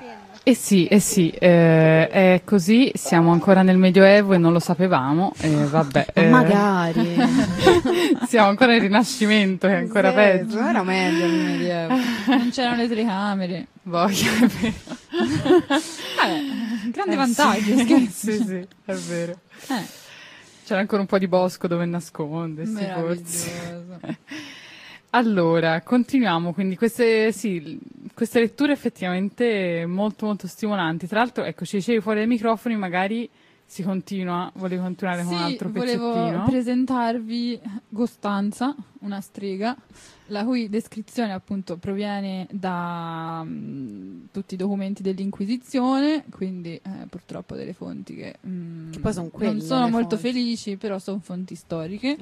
sì, è così, siamo ancora nel Medioevo e non lo sapevamo, vabbè. Magari. Siamo ancora nel Rinascimento, che è ancora peggio. Era meglio nel Medioevo. Non c'erano le telecamere. Voglia, è vero. Vabbè, grandi vantaggi. Sì, è vero. C'era ancora un po' di bosco dove nascondersi, forse. Allora, continuiamo, quindi queste letture effettivamente molto molto stimolanti. Tra l'altro, ecco, ci dicevi fuori dai microfoni, magari volevi continuare con un altro pezzettino? Volevo presentarvi Costanza, una strega, la cui descrizione appunto proviene da tutti i documenti dell'Inquisizione, quindi purtroppo delle fonti che poi sono quelle, non sono molto fonti. felici, però sono fonti storiche.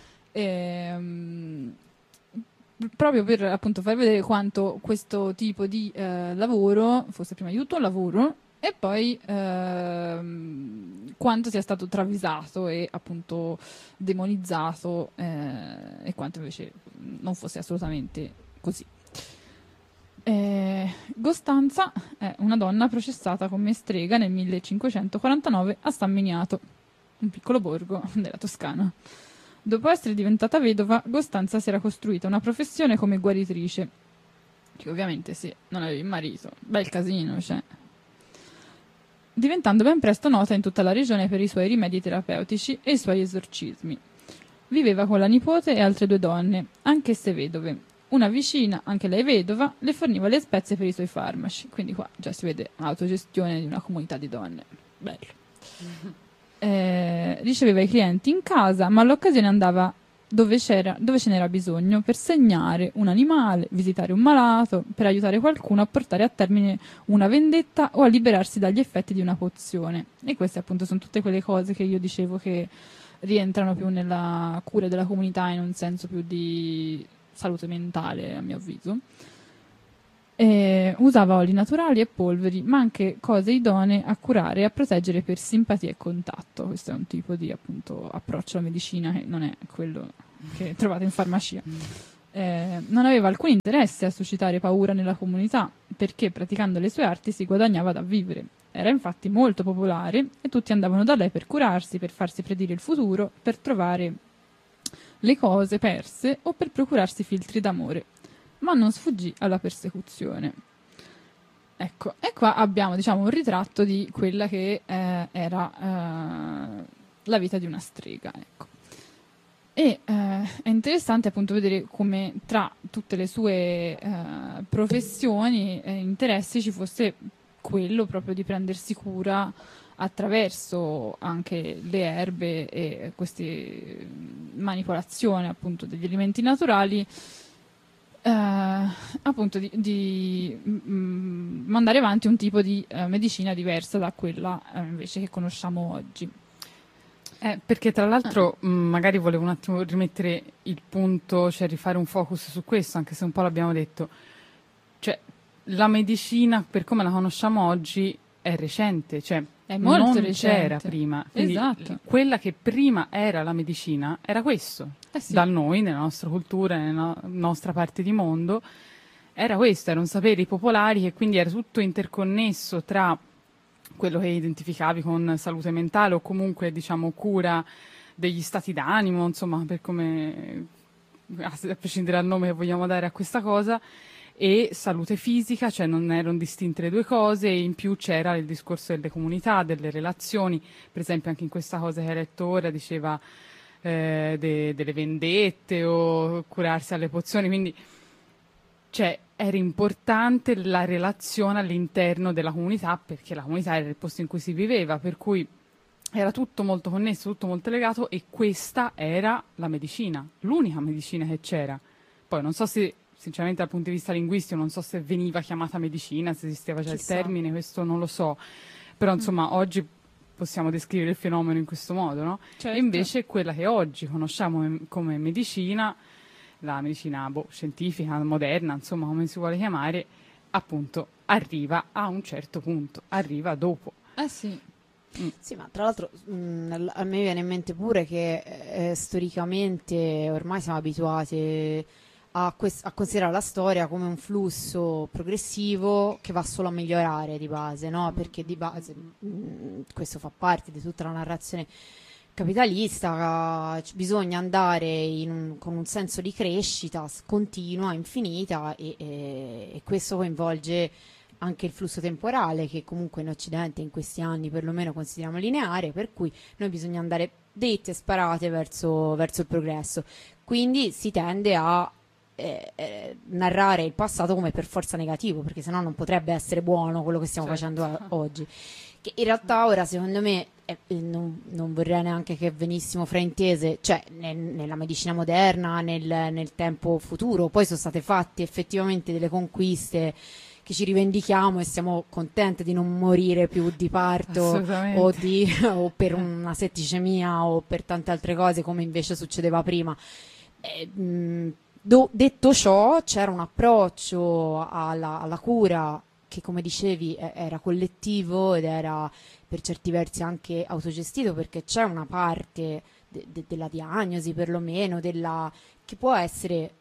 Proprio per appunto far vedere quanto questo tipo di lavoro fosse prima di tutto un lavoro e poi quanto sia stato travisato e appunto demonizzato e quanto invece non fosse assolutamente così. Costanza è una donna processata come strega nel 1549 a San Miniato, un piccolo borgo della Toscana. Dopo essere diventata vedova, Costanza si era costruita una professione come guaritrice, che ovviamente sì, non avevi marito, bel casino, cioè. Diventando ben presto nota in tutta la regione per i suoi rimedi terapeutici e i suoi esorcismi. Viveva con la nipote e altre 2 donne, anch'esse vedove. Una vicina, anche lei vedova, le forniva le spezie per i suoi farmaci, quindi qua già si vede l'autogestione di una comunità di donne. Bello. Riceveva i clienti in casa, ma all'occasione andava dove ce n'era bisogno per segnare un animale, visitare un malato, per aiutare qualcuno a portare a termine una vendetta o a liberarsi dagli effetti di una pozione. E queste appunto sono tutte quelle cose che io dicevo che rientrano più nella cura della comunità in un senso più di salute mentale, a mio avviso. Usava oli naturali e polveri, ma anche cose idonee a curare e a proteggere per simpatia e contatto. Questo è un tipo di appunto approccio alla medicina che non è quello che trovate in farmacia. Non aveva alcun interesse a suscitare paura nella comunità, perché praticando le sue arti si guadagnava da vivere. Era infatti molto popolare e tutti andavano da lei per curarsi, per farsi predire il futuro, per trovare le cose perse o per procurarsi filtri d'amore. Ma non sfuggì alla persecuzione. Ecco, e qua abbiamo, diciamo, un ritratto di quella che era la vita di una strega, ecco. E è interessante appunto vedere come tra tutte le sue professioni e interessi ci fosse quello proprio di prendersi cura attraverso anche le erbe e queste manipolazioni appunto degli alimenti naturali, appunto di mandare avanti un tipo di medicina diversa da quella invece che conosciamo oggi. Perché tra l'altro magari volevo un attimo rimettere il punto, cioè rifare un focus su questo, anche se un po' l'abbiamo detto. Cioè, la medicina, per come la conosciamo oggi, è recente, cioè è molto non recente. C'era prima. Quindi esatto. Quella che prima era la medicina era questo. Sì. Da noi, nella nostra cultura, nella nostra parte di mondo, era questo, erano saperi popolari e quindi era tutto interconnesso tra quello che identificavi con salute mentale o comunque, diciamo, cura degli stati d'animo, insomma, per come, a prescindere dal nome che vogliamo dare a questa cosa, e salute fisica, cioè non erano distinte le due cose, e in più c'era il discorso delle comunità, delle relazioni, per esempio anche in questa cosa che hai letto ora diceva delle vendette o curarsi alle pozioni, quindi cioè era importante la relazione all'interno della comunità, perché la comunità era il posto in cui si viveva, per cui era tutto molto connesso, tutto molto legato, e questa era la medicina, l'unica medicina che c'era. Poi non so se, sinceramente dal punto di vista linguistico, non so se veniva chiamata medicina, se esisteva già il termine, questo non lo so, però insomma oggi possiamo descrivere il fenomeno in questo modo, no? Certo. E invece quella che oggi conosciamo come medicina, la medicina scientifica, moderna, insomma come si vuole chiamare, appunto arriva a un certo punto, arriva dopo. Sì. Sì, ma tra l'altro a me viene in mente pure che storicamente ormai siamo abituati a considerare la storia come un flusso progressivo che va solo a migliorare di base, no? Perché di base questo fa parte di tutta la narrazione capitalista, bisogna andare con un senso di crescita continua, infinita, e questo coinvolge anche il flusso temporale, che comunque in Occidente in questi anni perlomeno consideriamo lineare, per cui noi bisogna andare dritte e sparate verso il progresso. Quindi si tende a narrare il passato come per forza negativo, perché sennò non potrebbe essere buono quello che stiamo facendo oggi. Che in realtà ora, secondo me, non vorrei neanche che venissimo fraintese, cioè nella medicina moderna, nel tempo futuro, poi sono state fatte effettivamente delle conquiste che ci rivendichiamo e siamo contenti di non morire più di parto o per una setticemia o per tante altre cose, come invece succedeva prima. Detto ciò, c'era un approccio alla cura che, come dicevi, era collettivo ed era per certi versi anche autogestito, perché c'è una parte della diagnosi, perlomeno, che può essere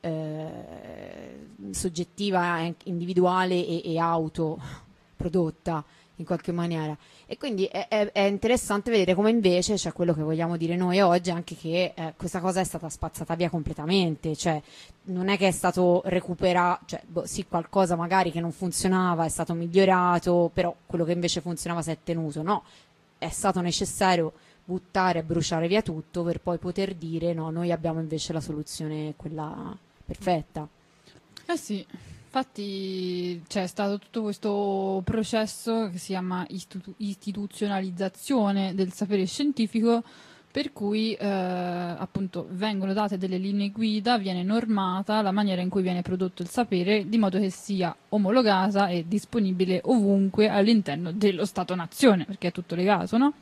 soggettiva, individuale e autoprodotta in qualche maniera. E quindi è interessante vedere come invece c'è quello che vogliamo dire noi oggi, anche che questa cosa è stata spazzata via completamente, cioè non è che è stato recuperato, cioè sì, qualcosa magari che non funzionava è stato migliorato, però quello che invece funzionava si è tenuto, no, è stato necessario buttare e bruciare via tutto per poi poter dire no, noi abbiamo invece la soluzione, quella perfetta. Sì. Infatti c'è stato tutto questo processo che si chiama istituzionalizzazione del sapere scientifico, per cui appunto vengono date delle linee guida, viene normata la maniera in cui viene prodotto il sapere, di modo che sia omologata e disponibile ovunque all'interno dello Stato-nazione, perché è tutto legato, no?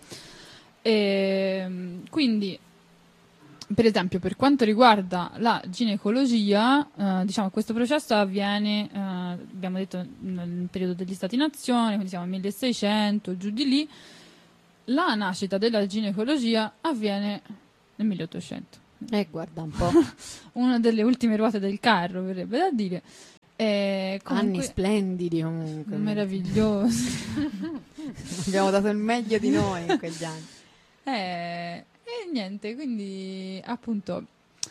E quindi, per esempio, per quanto riguarda la ginecologia, diciamo questo processo avviene, abbiamo detto, nel periodo degli Stati-nazione, quindi siamo al 1600, giù di lì. La nascita della ginecologia avviene nel 1800. Guarda un po'. Una delle ultime ruote del carro, verrebbe da dire. Comunque, anni splendidi comunque. Meravigliosi. Abbiamo dato il meglio di noi in quegli anni. E niente, quindi appunto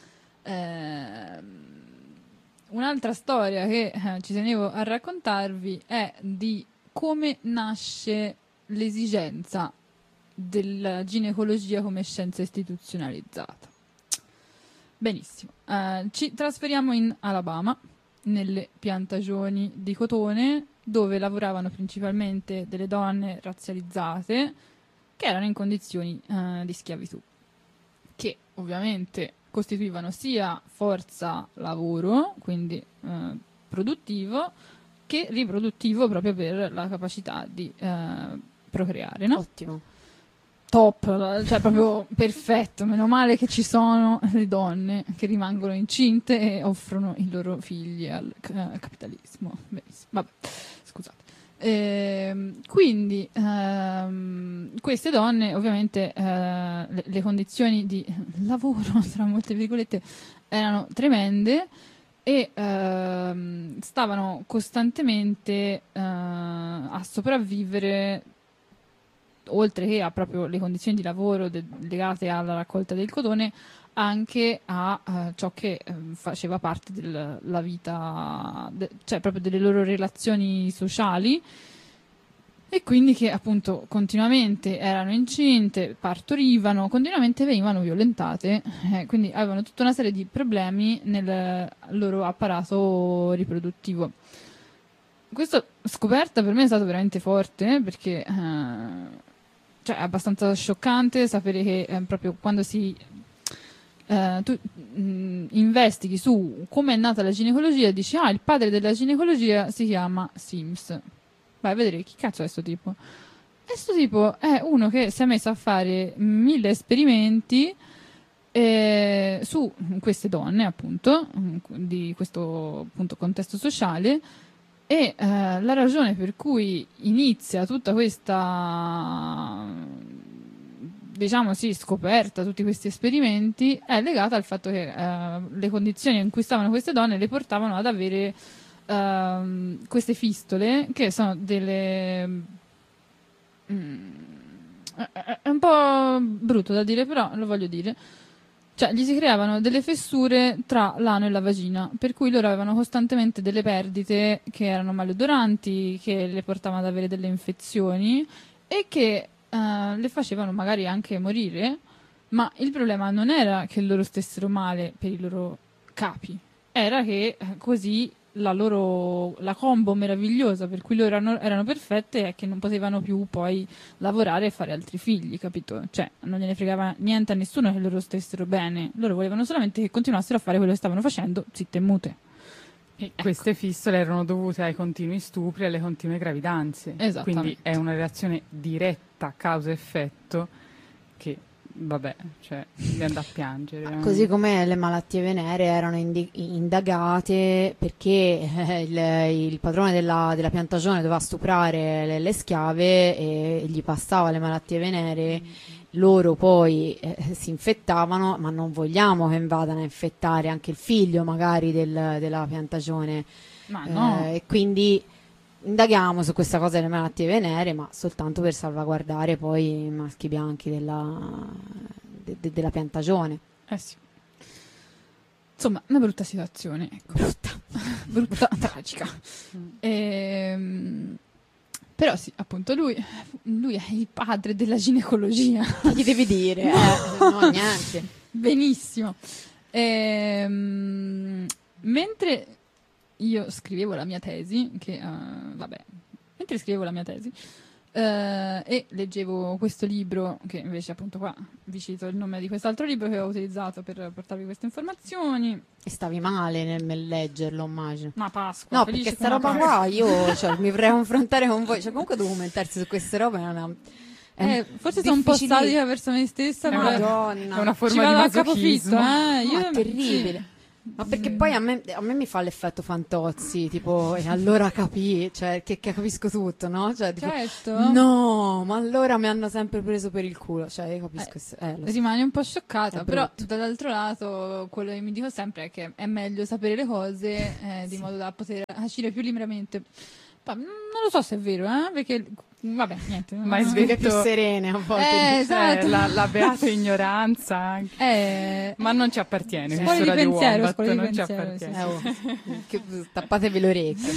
un'altra storia che ci tenevo a raccontarvi è di come nasce l'esigenza della ginecologia come scienza istituzionalizzata. Benissimo, ci trasferiamo in Alabama, nelle piantagioni di cotone, dove lavoravano principalmente delle donne razzializzate che erano in condizioni di schiavitù, che ovviamente costituivano sia forza lavoro, quindi produttivo, che riproduttivo, proprio per la capacità di procreare, no? Ottimo. Top, cioè proprio perfetto, meno male che ci sono le donne che rimangono incinte e offrono i loro figli al capitalismo. Benissimo. Vabbè, scusate. Quindi queste donne, ovviamente, le condizioni di lavoro, tra molte virgolette, erano tremende e stavano costantemente a sopravvivere, oltre che a proprio le condizioni di lavoro legate alla raccolta del cotone, anche a ciò che faceva parte della vita, cioè proprio delle loro relazioni sociali, e quindi che appunto continuamente erano incinte, partorivano, continuamente venivano violentate, quindi avevano tutta una serie di problemi nel loro apparato riproduttivo. Questa scoperta per me è stata veramente forte, perché cioè è abbastanza scioccante sapere che proprio quando tu investighi su come è nata la ginecologia, dici il padre della ginecologia si chiama Sims. Vai a vedere chi cazzo è sto tipo. E sto tipo è uno che si è messo a fare 1000 esperimenti su queste donne, appunto, di questo appunto contesto sociale. E la ragione per cui inizia tutta questa, diciamo sì, scoperta tutti questi esperimenti è legata al fatto che le condizioni in cui stavano queste donne le portavano ad avere queste fistole, che sono delle... è un po' brutto da dire, però lo voglio dire. Cioè, gli si creavano delle fessure tra l'ano e la vagina, per cui loro avevano costantemente delle perdite che erano maleodoranti, che le portavano ad avere delle infezioni e che le facevano magari anche morire, ma il problema non era che loro stessero male per i loro capi, era che così la combo meravigliosa per cui loro erano perfette è che non potevano più poi lavorare e fare altri figli, capito? Cioè, non gliene fregava niente a nessuno che loro stessero bene, loro volevano solamente che continuassero a fare quello che stavano facendo, zitte e mute. E queste fistole erano dovute ai continui stupri e alle continue gravidanze. Esattamente. Quindi è una relazione diretta causa-effetto che, vabbè, cioè, mi andà a piangere. Così come le malattie venere erano indagate perché il padrone della piantagione doveva stuprare le schiave e gli passava le malattie venere, loro poi si infettavano, ma non vogliamo che vadano a infettare anche il figlio magari della piantagione. Ma no. E quindi indaghiamo su questa cosa delle malattie venere, ma soltanto per salvaguardare poi i maschi bianchi della piantagione. Sì. Insomma, una brutta situazione, ecco. Brutta, tragica. Però sì, appunto, lui è il padre della ginecologia. Che gli devi dire? No, niente. Benissimo. Mentre io scrivevo la mia tesi, e leggevo questo libro, che invece appunto qua vi cito il nome di quest'altro libro che ho utilizzato per portarvi queste informazioni. E stavi male nel leggerlo, immagino. Ma Pasqua. No, perché sta roba qua io mi vorrei confrontare con voi. Cioè, comunque documentarsi su queste robe forse sono un po' statica verso me stessa. Madonna. È una Ci forma di vado a capofitto, masochismo. No, è terribile. Sì. Ma perché poi a me mi fa l'effetto Fantozzi, tipo, e allora cioè, che capisco tutto, no? Cioè, tipo, Certo. no, ma allora mi hanno sempre preso per il culo, cioè, io capisco. Lo so. Rimani un po' scioccata, È però brutto. dall'altro lato quello che mi dico sempre è che è meglio sapere le cose di modo da poter agire più liberamente. Non lo so se è vero, perché vabbè, niente. Ma è Sveglie detto- più serene a volte. Esatto. La beata ignoranza anche. Ma non ci appartiene, Scuole questo di Radio pensiero, Wombat, scuole di non ci pensiero, appartiene. Tappatevi le orecchie.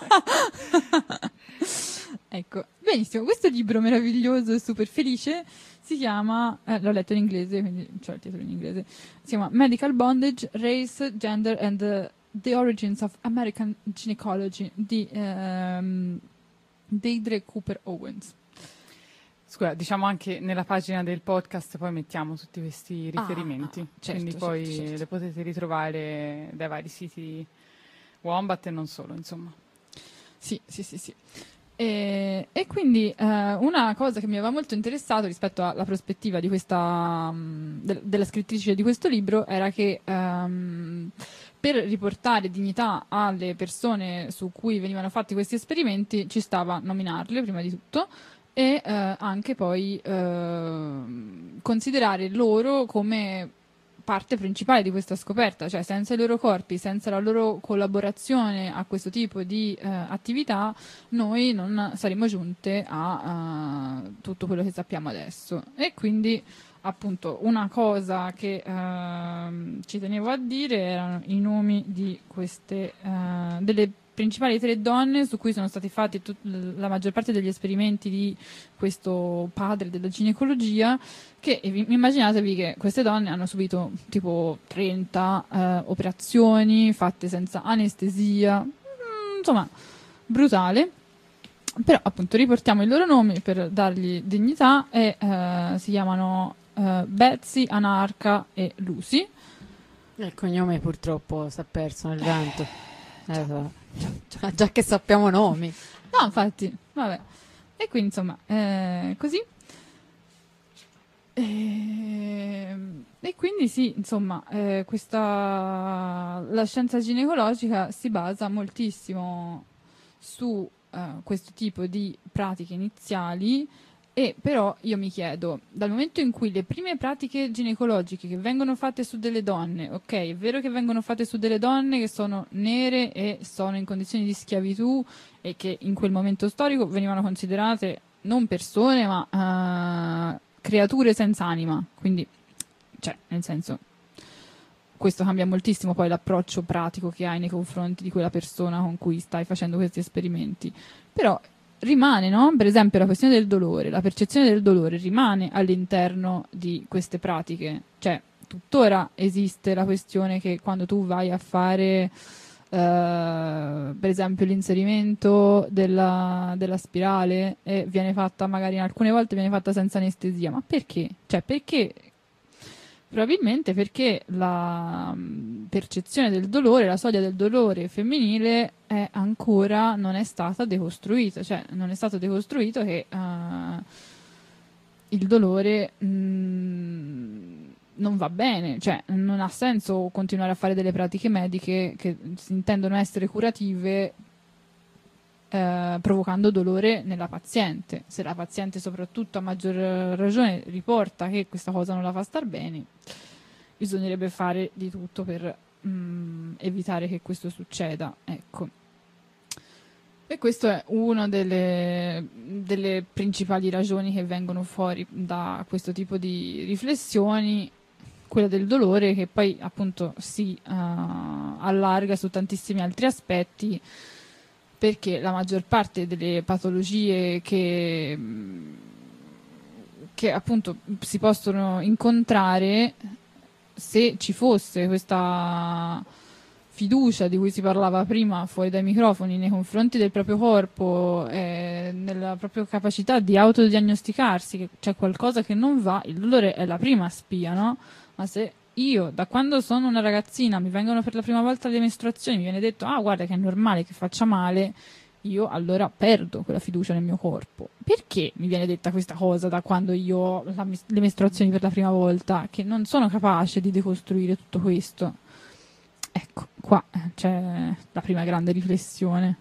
Ecco, benissimo, questo libro meraviglioso e super felice si chiama, l'ho letto in inglese, quindi c'ho il titolo in inglese, si chiama Medical Bondage, Race, Gender and the Origins of American Gynecology di Deirdre Cooper Owens. Scusa, diciamo anche nella pagina del podcast poi mettiamo tutti questi riferimenti, certo, quindi poi certo. le potete ritrovare dai vari siti Wombat e non solo, insomma. Sì. E quindi una cosa che mi aveva molto interessato rispetto alla prospettiva di questa della scrittrice di questo libro era che per riportare dignità alle persone su cui venivano fatti questi esperimenti ci stava nominarle prima di tutto e anche poi considerare loro come parte principale di questa scoperta, cioè senza i loro corpi, senza la loro collaborazione a questo tipo di attività, noi non saremmo giunte a tutto quello che sappiamo adesso. E quindi, appunto, una cosa che ci tenevo a dire erano i nomi di queste delle principali 3 donne su cui sono stati fatti la maggior parte degli esperimenti di questo padre della ginecologia, che immaginatevi che queste donne hanno subito tipo 30 operazioni fatte senza anestesia, insomma brutale. Però appunto riportiamo i loro nomi per dargli dignità e si chiamano Betsy, Anarca e Lucy. Il cognome purtroppo si è perso nel vento. Già che sappiamo nomi. No, infatti, vabbè. E quindi insomma, così. E quindi sì, insomma, la scienza ginecologica si basa moltissimo su questo tipo di pratiche iniziali E però io mi chiedo, dal momento in cui le prime pratiche ginecologiche che vengono fatte su delle donne, ok, è vero che vengono fatte su delle donne che sono nere e sono in condizioni di schiavitù e che in quel momento storico venivano considerate non persone ma creature senza anima, quindi, cioè, nel senso, questo cambia moltissimo poi l'approccio pratico che hai nei confronti di quella persona con cui stai facendo questi esperimenti. Però rimane, no? Per esempio la questione del dolore, la percezione del dolore rimane all'interno di queste pratiche. Cioè, tuttora esiste la questione che quando tu vai a fare, per esempio, l'inserimento della spirale e viene fatta, magari in alcune volte viene fatta senza anestesia. Ma perché? Cioè, perché? Probabilmente perché la percezione del dolore, la soglia del dolore femminile è ancora non è stata decostruita, cioè non è stato decostruito che il dolore non va bene, cioè non ha senso continuare a fare delle pratiche mediche che si intendono essere curative provocando dolore nella paziente. Se la paziente soprattutto a maggior ragione riporta che questa cosa non la fa star bene, bisognerebbe fare di tutto per evitare che questo succeda, ecco. E questo è una delle principali ragioni che vengono fuori da questo tipo di riflessioni, quella del dolore, che poi appunto si allarga su tantissimi altri aspetti, perché la maggior parte delle patologie che appunto si possono incontrare, se ci fosse questa fiducia di cui si parlava prima fuori dai microfoni nei confronti del proprio corpo, nella propria capacità di autodiagnosticarsi che c'è qualcosa che non va, il dolore è la prima spia, no? Ma se io, da quando sono una ragazzina, mi vengono per la prima volta le mestruazioni, mi viene detto, ah, guarda che è normale che faccia male, io allora perdo quella fiducia nel mio corpo. Perché mi viene detta questa cosa da quando io ho le mestruazioni per la prima volta, che non sono capace di decostruire tutto questo? Ecco, qua c'è la prima grande riflessione.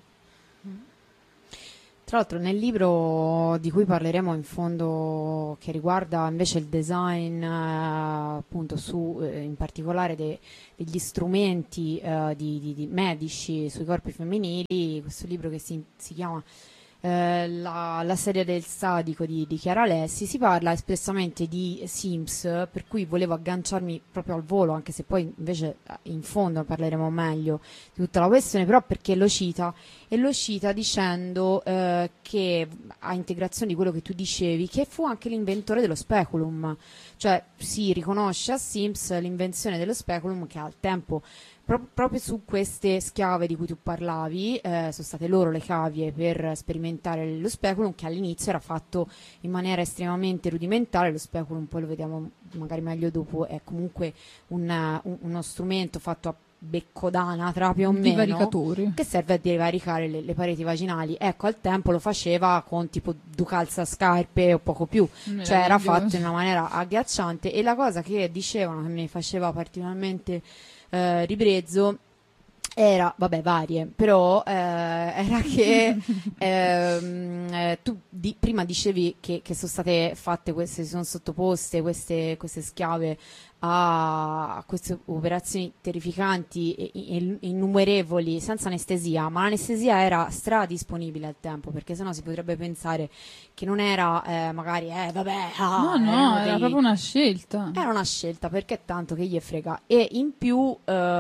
Tra l'altro nel libro di cui parleremo in fondo, che riguarda invece il design, appunto in particolare degli strumenti di medici sui corpi femminili, questo libro che si chiama la serie del sadico di Chiara Alessi, si parla espressamente di Sims, per cui volevo agganciarmi proprio al volo, anche se poi invece in fondo parleremo meglio di tutta la questione, però perché lo cita dicendo che a integrazione di quello che tu dicevi, che fu anche l'inventore dello speculum, cioè si riconosce a Sims l'invenzione dello speculum, che al tempo proprio su queste schiave di cui tu parlavi, sono state loro le cavie per sperimentare lo speculum, che all'inizio era fatto in maniera estremamente rudimentale. Lo speculum, poi lo vediamo magari meglio dopo, è comunque uno strumento fatto a becco d'anatra più o meno, che serve a divaricare le pareti vaginali. Ecco, al tempo lo faceva con tipo due calzascarpe o poco più, cioè era fatto in una maniera agghiacciante. E la cosa che dicevano che mi faceva particolarmente ribrezzo era, vabbè, varie, però era che tu prima dicevi che sono state fatte si sono sottoposte queste schiave a queste operazioni terrificanti e innumerevoli senza anestesia, ma l'anestesia era stradisponibile al tempo, perché sennò si potrebbe pensare che non era magari vabbè, no, era proprio una scelta, era una scelta, perché tanto che gli frega. E in più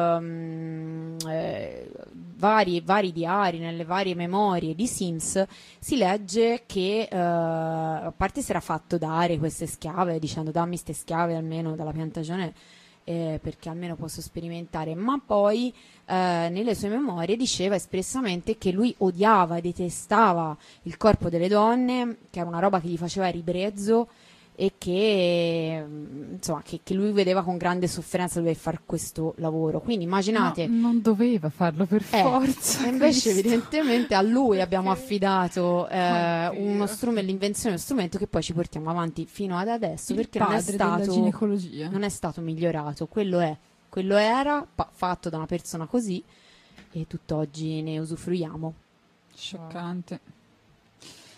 vari diari, nelle varie memorie di Sims si legge che a parte si era fatto dare queste schiave, dicendo dammi ste schiave almeno dalla piantagione, perché almeno posso sperimentare, ma poi nelle sue memorie diceva espressamente che lui odiava e detestava il corpo delle donne, che era una roba che gli faceva ribrezzo, e che insomma che lui vedeva con grande sofferenza dover fare questo lavoro. Quindi immaginate, no, non doveva farlo per forza, e invece evidentemente a lui abbiamo affidato l'invenzione di uno strumento che poi ci portiamo avanti fino ad adesso, perché non è stato migliorato. Quello era fatto da una persona così, e tutt'oggi ne usufruiamo. Scioccante.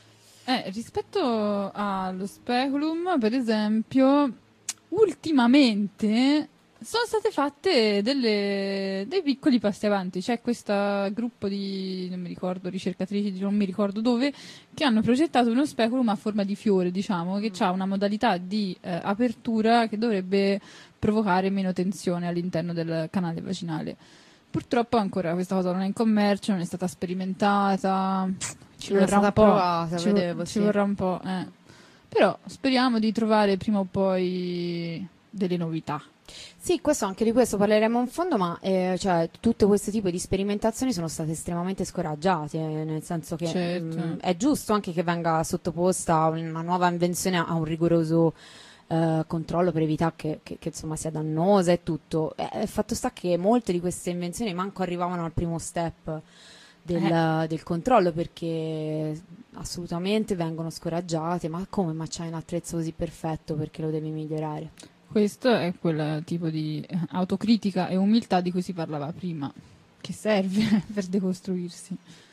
Rispetto allo speculum, per esempio, ultimamente sono state fatte dei piccoli passi avanti. C'è questo gruppo di, non mi ricordo, ricercatrici di non mi ricordo dove, che hanno progettato uno speculum a forma di fiore, diciamo, che ha una modalità di apertura che dovrebbe provocare meno tensione all'interno del canale vaginale. Purtroppo ancora questa cosa non è in commercio, non è stata sperimentata, ci Non è vorrà stata un po', provata, ci vedevo, ci sì. vorrà un po', Però speriamo di trovare prima o poi delle novità. Sì, anche di questo parleremo in fondo, ma cioè, tutte queste tipi di sperimentazioni sono state estremamente scoraggiate, nel senso che Certo. è giusto anche che venga sottoposta una nuova invenzione a un rigoroso controllo per evitare che, insomma sia dannosa e tutto. Fatto sta che molte di queste invenzioni manco arrivavano al primo step del controllo, perché assolutamente vengono scoraggiate. Ma come? Ma c'hai un attrezzo così perfetto, perché lo devi migliorare? Questo è quel tipo di autocritica e umiltà di cui si parlava prima, che serve per decostruirsi.